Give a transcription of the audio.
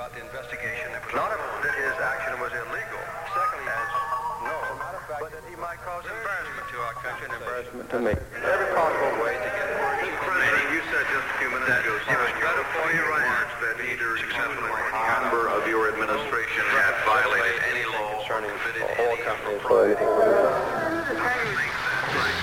about the investigation that was not that his action was illegal. Secondly, no, but that he might cause embarrassment to our country and embarrassment to me. Every possible way to get President, you said just a few minutes ago, it was better for you that either member of your administration had violated any law concerning or committed all any company employees.